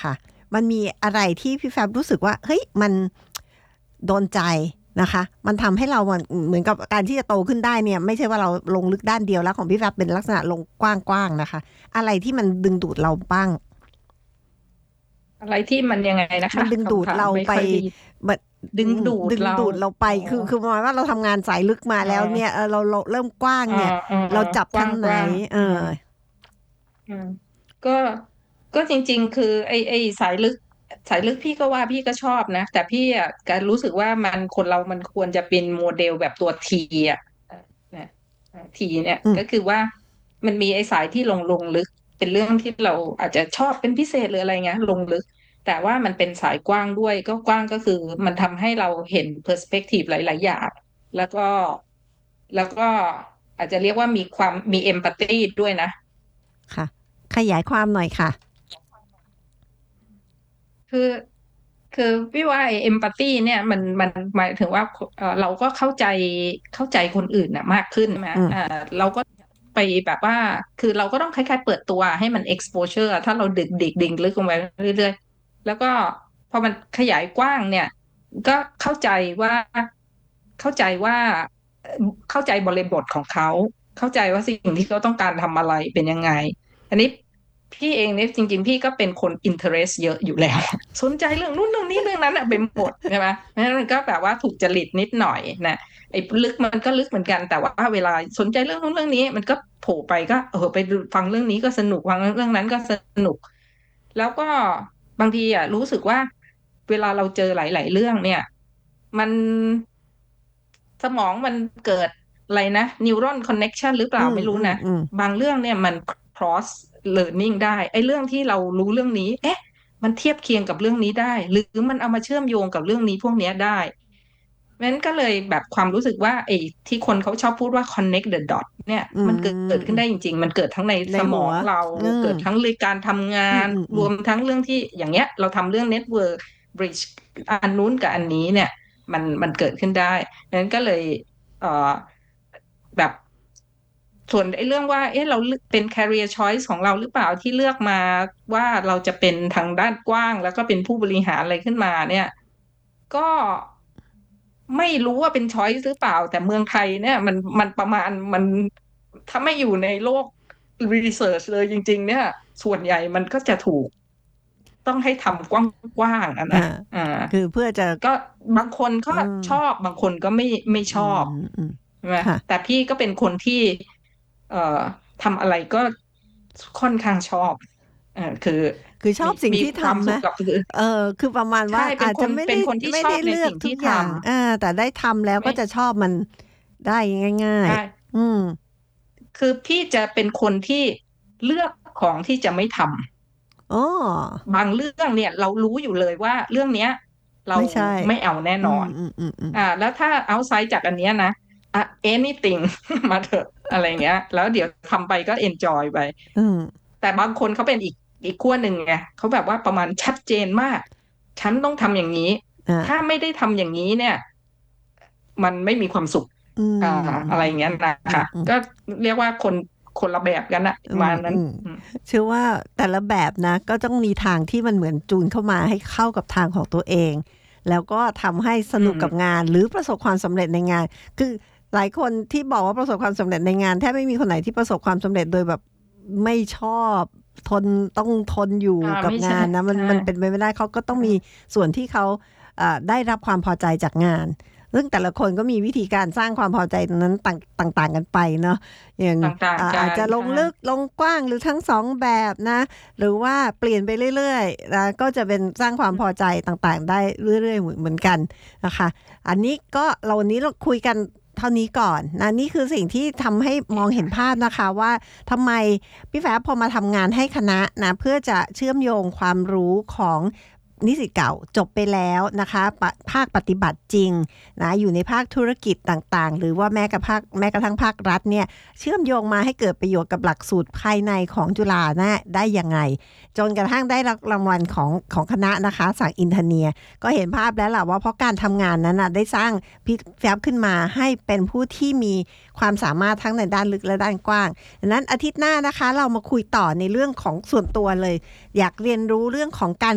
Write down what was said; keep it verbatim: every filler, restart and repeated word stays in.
ค่ะมันมีอะไรที่พี่แฟบรู้สึกว่าเฮ้ยมันโดนใจนะคะมันทำให้เราเหมือนกับการที่จะโตขึ้นได้เนี่ยไม่ใช่ว่าเราลงลึกด้านเดียวแล้วของพี่แฟบเป็นลักษณะลงกว้างๆนะคะอะไรที่มันดึงดูดเราบ้างอะไรที่มันยังไงนะคะมันดึงดูดคำถามเราไปไม่ค่อยดีแบบดึงดูดดึงเราดูดเราไปอ๋อคือคือหมายว่าเราทำงานสายลึกมาอ๋อแล้วเนี่ยเออเราเราเริ่มกว้างอ๋อเนี่ยอ๋ออ๋อเราจับกว้าทางไหนงกว้างเออืมออืมก็ก็จริงๆคือไอ้ไอ้สายลึกสายลึกพี่ก็ว่าพี่ก็ชอบนะแต่พี่อ่ะก็รู้สึกว่ามันคนเรามันควรจะเป็นโมเดลแบบตัวทีอ่ะเออเนี่ยทีเนี่ยอืมก็คือว่ามันมีไอ้สายที่ลงลงลึกเป็นเรื่องที่เราอาจจะชอบเป็นพิเศษหรืออะไรเงี้ยลงลึก แต่ว่ามันเป็นสายกว้างด้วยก็กว้างก็คือมันทำให้เราเห็นเพอร์สเปกทีฟหลายๆอย่างแล้วก็แล้วก็อาจจะเรียกว่ามีความมีเอมพัตตีด้วยนะค่ะขยายความหน่อยค่ะคือคือพี่ว่าไอ้เอมพัตตีเนี่ยมันมันหมายถึงว่าเออเราก็เข้าใจเข้าใจคนอื่นน่ะมากขึ้นใช่ไหมอืมอ่าเราก็ไปแบบว่าคือเราก็ต้องคล้ายๆเปิดตัวให้มัน exposure ถ้าเราดึกดิกดิ่งลึกลงไปเรื่อยๆแล้วก็พอมันขยายกว้างเนี่ย ก็เข้าใจว่าเข้าใจว่าเอ่อเข้าใจบริบทของเขาเข้าใจว่าสิ่งที่เขาต้องการทำอะไรเป็นยังไงอันนี้พี่เองเนี่ยจริงๆพี่ก็เป็นคนอินเทอร์เรสเยอะอยู่แล้วสนใจเรื่องนู้นเรื่องนี้เรื่องนั้นอะไปหมดใช่ไหมเพราะฉะนั้นมันก็แบบว่าถูกจริตนิดหน่อยนะไอ้ลึกมันก็ลึกเหมือนกันแต่ว่าเวลาสนใจเรื่องนู้นเรื่องนี้มันก็โผล่ไปก็เออไปดูฟังเรื่องนี้ก็สนุกฟังเรื่องนั้นก็สนุกแล้วก็บางทีอ่ะรู้สึกว่าเวลาเราเจอหลายๆเรื่องเนี่ย มันสมองมันเกิดอะไรนะ neuron connection หรือเปอืล่ามอืมไม่รู้นะอืมบางเรื่องเนี่ยมัน cross learning ได้ไอ้เรื่องที่เรารู้เรื่องนี้เอ๊ะมันเทียบเคียงกับเรื่องนี้ได้หรือมันเอามาเชื่อมโยงกับเรื่องนี้พวกเนี้ยได้นั้นก็เลยแบบความรู้สึกว่าไอ้ที่คนเขาชอบพูดว่า connect the dot เนี่ยอืมันเกิดขึ้นได้มจริงๆมันเกิดทั้งในสมในหัวองเราอืมเกิดทั้งในการทำงาอืมนอืมอืมรวมทั้งเรื่องที่อย่างเงี้ยเราทำเรื่อง network bridge อันนู้นกับอันนี้เนี่ยมันมันเกิดขึ้นได้ นั้นก็เลยเอ่อแบบส่วนไอ้เรื่องว่าเอ๊ะเราเป็น career choice ของเราหรือเปล่าที่เลือกมาว่าเราจะเป็นทางด้านกว้างแล้วก็เป็นผู้บริหารอะไรขึ้นมาเนี่ยก็ไม่รู้ว่าเป็น choice หรือเปล่าแต่เมืองไทยเนี่ยมันมันประมาณมันถ้าไม่อยู่ในโลก research เลยจริงๆเนี่ยส่วนใหญ่มันก็จะถูกต้องให้ทำกว้างๆอะอ่านะอ่าคือเพื่อจะก็บางคนก็อืมชอบบางคนก็ไม่ไม่ชอือบมอืมใช่ไหมค่ะแต่พี่ก็เป็นคนที่เอ่อทำอะไรก็ค่อนข้างชอบเออคือคือชอมีบสิ่งมีความที่ทำไหมสุขกับคือเออคือประมาณว่าใช่เป็นคนอาจจะไม่ได้เป็นคนที่ไม่ชอบในได้เลือกสิ่งที่ททุกอย่างอ่าแต่ได้ทำแล้วำไม่ก็จะชอบมันได้ง่ายใช่ๆอืมคือพี่จะเป็นคนที่เลือกของที่จะไม่ทอ๋อำบางเรื่องเนี่ยเรารู้อยู่เลยว่าเรื่องเนี้ยเราไม่ใช่ไม่เอาแน่อืมนอนอืมอืมอืมอ่าแล้วถ้าเอาไซด์จากอันเนี้ยนะอ่ะ anything มาเถอะอะไรเงี้ยแล้วเดี๋ยวทำไปก็ enjoy ไปอืมแต่บางคนเขาเป็นอีกอีกขั้วหนึ่งไงเขาแบบว่าประมาณชัดเจนมากฉันต้องทำอย่างนี้ถ้าอ่าไม่ได้ทำอย่างนี้เนี่ยมันไม่มีความสุขอืมอ่าอืมอะไรเงี้ยนะคะอืมอืมก็เรียกว่าคนคนละแบบกันนะปอืมระมาณนั้นอืมอืมเชื่อว่าแต่ละแบบนะก็ต้องมีทางที่มันเหมือนจูนเข้ามาให้เข้ากับทางของตัวเองแล้วก็ทำให้สอืนุกกับมงานหรือประสบความสำเร็จในงานคือหลายคนที่บอกว่าประสบความสำเร็จในงานแทบไม่มีคนไหนที่ประสบความสำเร็จโดยแบบไม่ชอบทนต้องทนอยู่อ่ากับไม่ใช่งานนะมันใช่มันเป็นไปไม่ได้เขาก็ต้องมีส่วนที่เขาเอ่อได้รับความพอใจจากงานซึ่งแต่ละคนก็มีวิธีการสร้างความพอใจตรงนั้นต่างต่างๆกันไปเนาะอย่างต่างอ่าๆกัอาจจะลงนใช่ลึกลงกว้างหรือทั้งสองแบบนะหรือว่าเปลี่ยนไปเรื่อยๆนะก็จะเป็นสร้างความพอใจต่างๆได้เรื่อยๆเหมือนเหมือนกันนะคะอันนี้ก็เราวันนี้เราคุยกันเท่านี้ก่อนนะนี่คือสิ่งที่ทำให้มองเห็นภาพนะคะว่าทำไมพี่แฝดพอมาทำงานให้คณะนะเพื่อจะเชื่อมโยงความรู้ของนิสิตเก่าจบไปแล้วนะคะปะภาคปฏิบัติจริงนะอยู่ในภาคธุรกิจต่างๆหรือว่าแม้กระทั่งแม้กระทั่งภาครัฐเนี่ยเชื่อมโยงมาให้เกิดประโยชน์กับหลักสูตรภายในของจุฬานะได้ยังไงจนกระทั่งได้รับรางวัลของของคณะนะคะจากอินเทอร์เนียก็เห็นภาพแล้วล่ะว่าเพราะการทำงานนั้นนะได้สร้างพี่แฟบขึ้นมาให้เป็นผู้ที่มีความสามารถทั้งในด้านลึกและด้านกว้างดังนั้นอาทิตย์หน้านะคะเรามาคุยต่อในเรื่องของส่วนตัวเลยอยากเรียนรู้เรื่องของการ